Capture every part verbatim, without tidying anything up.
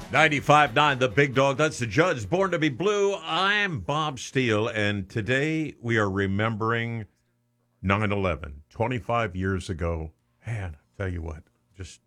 ninety-five point nine, the big dog. That's the Judge. Born to be Blue. I'm Bob Steele, and today we are remembering nine eleven, twenty-five years ago. Man, I tell you what, just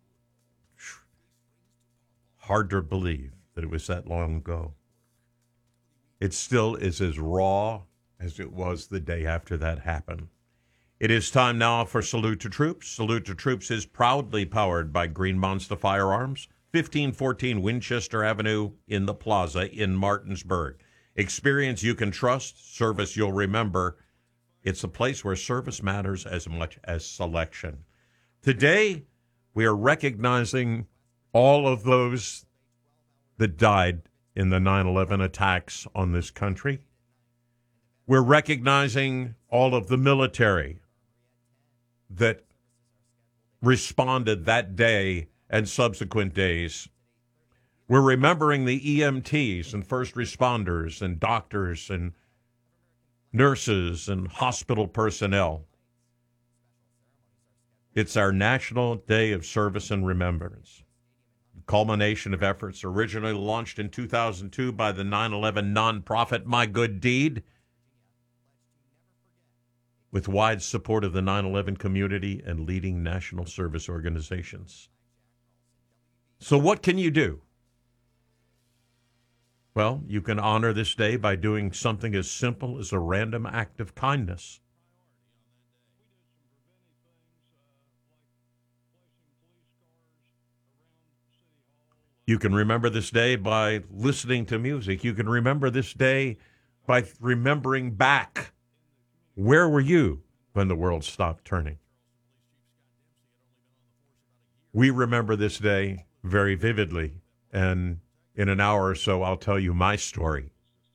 hard to believe that it was that long ago. It still is as raw as it was the day after that happened. It is time now for Salute to Troops. Salute to Troops is proudly powered by Green Monster Firearms, fifteen fourteen Winchester Avenue in the Plaza in Martinsburg. Experience you can trust, service you'll remember. It's a place where service matters as much as selection. Today, we are recognizing all of those that died in the nine eleven attacks on this country. We're recognizing all of the military that responded that day and subsequent days. We're remembering the E M Ts and first responders and doctors and nurses and hospital personnel. It's our National Day of Service and Remembrance. The culmination of efforts originally launched in two thousand two by the nine eleven nonprofit My Good Deed, with wide support of the nine eleven community and leading national service organizations. So what can you do? Well, you can honor this day by doing something as simple as a random act of kindness. You can remember this day by listening to music. You can remember this day by remembering back. Where were you when the world stopped turning? We remember this day very vividly, and in an hour or so, I'll tell you my story.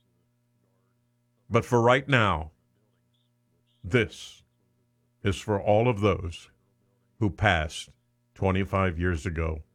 But for right now, this is for all of those who passed twenty-five years ago